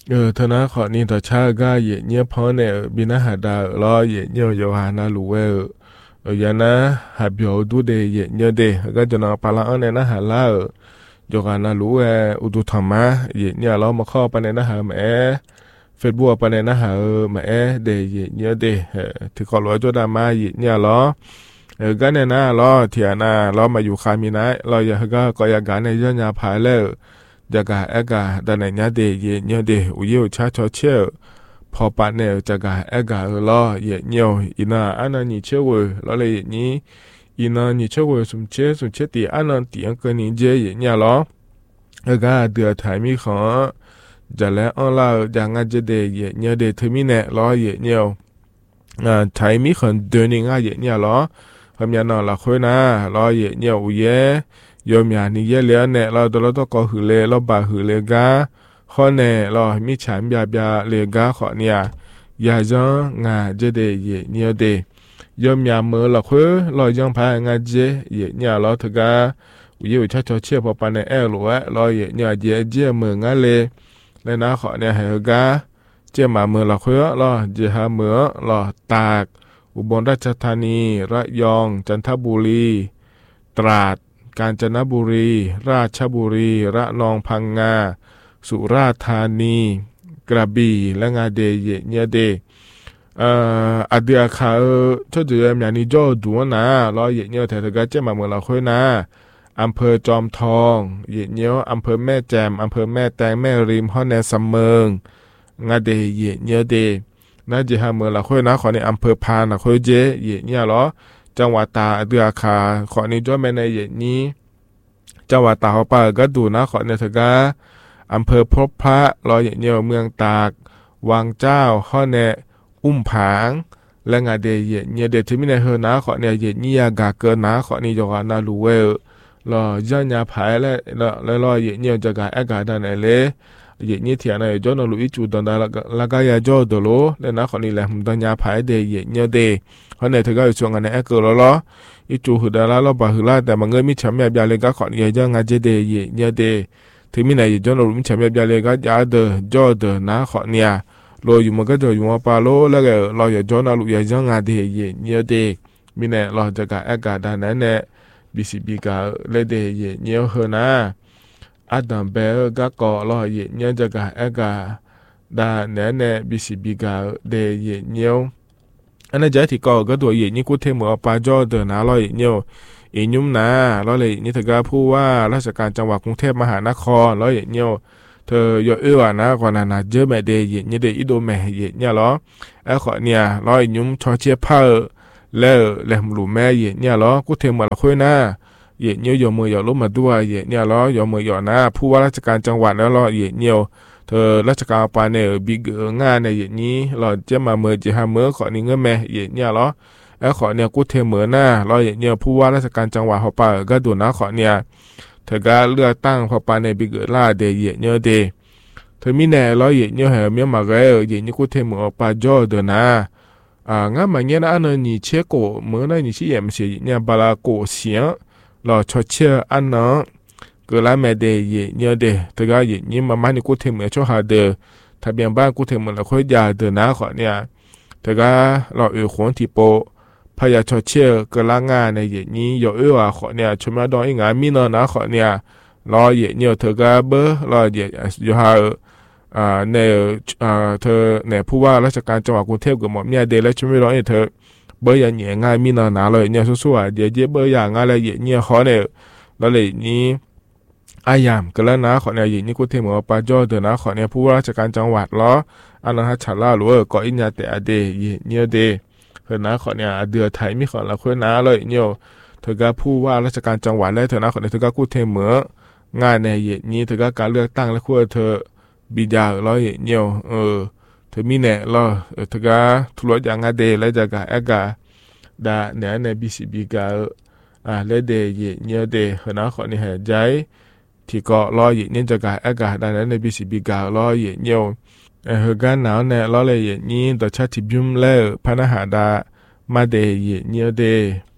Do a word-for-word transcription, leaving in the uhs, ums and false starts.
เออเธอนะขอนี่ต่อชาก็เยเนียพอเนี่ยบินะหาดาล้อเยเนียวโยหานาลูเวเออยานะหาเบียวดูเดเยเนียเดก็จะนอปาละอันเนี่ยนะหาลาโยหานาลูเวอุดุธรรมะเยเนียล้อมาข้อปะเนี่ยนะหาแมเฟซบุ๊กปะเนี่ยนะหาแมเดเยเนียเดเออที่ขอรวยจดามาเยเนียล้อเออก็เนี่ยนะล้อเทียนะล้อมาอยู่คามีนะล้อยาก็ก็อยากการในย่อนยาภายแล้วจากาเอกาดันเนี่ยเดเยเนียเดอุยชาชอเชอพอปะเนี่ยจากาเอกาล้อเยเนียวอินาอันนั้นนี่เชื่อว่าล้อเลยนี้อินานี่เชื่อว่าสมเชสมเชตีอันนั้นตีอังกันนี่เจเยเนี่ยล้อเอกาเดือดถ่ายมีของจะแล้วอันละอย่างงั้นจะเดเยเนียเดเทมิเนล้อเยเนียวอ่าถ่ายมีของเดินยังไงเยเนี่ยล้อพยานอละคุยนะล้อเยเนียวอุเยยอมยานี่เยเลียเนี่ยเราตัวเราต้องก่อหือเลยเราบ่าหือเลยกาข้อเนี่ยเรามีฉายบยาบยาเลยกาขอเนี่ยยาจังงาเจเดเยเนี่ยเดยอมยาเมื่อเราคุยเรายังพายงาเจเยเนี่ยเราถึงกาวิวชัดชัดเชื่อพอปานในแอลหรือว่าเราเยเนี่ยเจเจเมื่องาเลยแล้วนะขอเนี่ยเหรอกาเจมาเมื่อเราคุยเราเจหาเมื่อเราตากอุบลราชธานีระยองจันทบุรีตราดกาญจนบุรีราชบุรีระนองพังงาสุราษฎร์ธานีกระบี่และงาเดเยเนี่ยเดเอ่ออเดียขาช่วยดูแลอย่างนี้จอดูนะรอเยเนี่ยแต่ถ้าเกิดเจ้ามาเมืองเราค่อยนะอำเภอจอมทองเยเนี่ยอำเภอแม่แจ่มอำเภอแม่แตงแม่ริมฮอนแนสำเมิงงาเดเยเนี่ยเดน่าจะหาเมืองเราค่อยนะขอในอำเภอพานนะค่อยเจเยเนี่ยหรอจังหวัดตาเดือคาขอนี้จ้าแม่ในเย็นนี้จังหวัดตาเขาป่าก็ดูนะขอเนี่ยเถอะกาอำเภอพบพระรอยเนียวเมืองตากวังเจ้าข้อเนี่ยอุ้มผางและงาเดเยเนี่ยเดที่มีในเฮนะขอเนี่ยเย็นนี้ยากาเกินนะขอนี้จงานาลูเวลรอย่านยาภายและแล้วรอเย็นเนี่ยจะกาแอกาดันไหนเลยเย็นนี้เถียนในจอนลุยจูดันดาละกายาจอดโลและนะขอนี้แหละมันดันยาภายเดเยเนี่ยเดเพราะในเธอก็อยู่ช่วงนั้นแอกเกอร์ล้ออีจูหืดาลาล้อบาหือลาแต่มันเงยมิฉามยาบยาเลยก็ขอเนี่ยยังงาเจเดเยเนี่ยเดถึงมีไหนจอนลุมิฉามยาบยาเลยก็ยาเดจอเดนะขอเนี่ยรออยู่มันก็จะอยู่มาปาโลแล้วก็รออย่าจอนลุยยังงาเดเยเนี่ยเดมีเนี่ยรอจะกาแอกาดานนั้นเนี่ยบีซีบีกาเลเดเยเนี่ยเฮนะอาดัมเบลก็ก่อรอเยเนี่ยจะกาแอกาดาเนี่ยเนี่ยบีซีบีกาเดเยเนี่ยอันนั้นจะที่ก่อก็ตัวเย่นี่กูเทมัวปาจอเดินนะร้อยเนี่ยอีนุ่มนะร้อยเลยนี่เธอก็พูดว่าราชการจังหวัดกรุงเทพมหานครร้อยเนี่ยเธอเยอะเอื้อนะกว่านั้นนะเจอแม่เดย์เย่เนี่ยเดย์อีโดแม่เย่เนี่ยหรอไอ้ขอเนี่ยร้อยนุ่มชอเชียผ้าแล้วแหลมหลูแม่เย่เนี่ยหรอกูเทมัวละคุยนะเย่เนี่ยยอมือยอล้มมาด้วยเย่เนี่ยหรอยอมือยอนะผู้ว่าราชการจังหวัดแล้วร้อยเย่เนี่ยเธอราชการปาเนี่ยบิ๊กงานในอย่างนี้เราจะมาเมื่อจะหาเมื่อขอนี้เงินแม่อย่างเนี่ยหรอไอ้ขอเนี่ยกูเทเมื่อหน้าเราอย่างเนี่ยผู้ว่าราชการจังหวัดเขาปาก็ดูนะขอเนี่ยเธอก็เลือกตั้งพอปาในบิ๊กล่าเดย์อย่างเนี่ยเดย์เธอมีแน่เราอย่างเนี่ยเหรอเมียมาเกลอย่างนี้กูเทเมื่อปาจอเดนะอ่างานมันเนี่ยนะอันนั้นนี่เช็คโกเมื่อนั้นนี่ชี้ยังไม่ใช่เนี่ยบาลาโกเสียงเราชดเชยอันนั้นก็แล้วแม่เดย์เนี่ยเดย์เธอก็อย่างนี้มามันนี่กูเทเมื่อช่วงหาเดย์ทะเบียนบ้านกูเทเมื่อเราค่อยยาเดย์นะขอเนี่ยเธอก็เราเออขวนที่โปพยาชดเชยก็ละงานในอย่างนี้อยู่เออว่าขอเนี่ยชมาดองอีงานมีนนะขอเนี่ยรออย่างเนี่ยเธอก็เบอร์รออย่างอยู่หาอ่าในอ่าเธอเนี่ยผู้ว่าราชการจังหวัดกรุงเทพก็หมดเนี่ยเดย์แล้วชมาดองอีเธอเบอร์อย่างเนี่ยงานมีนนะเลยเนี่ยสู้ๆเดี๋ยวเจ๊เบอร์อย่างงานอะไรอย่างเนี่ยขอเนี่ยแล้วเลยนี้อายามก็แล้วนะขอเนี่ยอย่างนี้กูเทเหมือนปาจอเดนะขอเนี่ยผู้ว่าราชการจังหวัดล้ออันนั้นฮัชลาหรือว่าก็อินยาแต่อเดย์เนี่ยเดย์เธอนะขอเนี่ยเดือไทยมีขอละคุยนะเลยเนี่ยเธอก็ผู้ว่าราชการจังหวัดแล้วเธอนะขอเนี่ยเธอก็กูเทเหมือนงานในอย่างนี้เธอก็การเลือกตั้งแล้วคุยเธอบิดาล้อเนี่ยเออเธอมีเนี่ยล้อเธอก็ทุรอย่างอเดย์แล้วจะก็เอกาดาเนี่ยในบีซีบีก็อ่าแล้วเดย์เนี่ยเดย์เธอนะขอเนี่ยหายใจที่ก็รออย่างนี้จะกาอากาศดังนั้นในบีซีบีการออย่างเดียวเออการหนาวเนี่ยรอเลยอย่างนี้ต่อชาติบิมเล่พนักหาดามาเดย์อย่างเดียวเด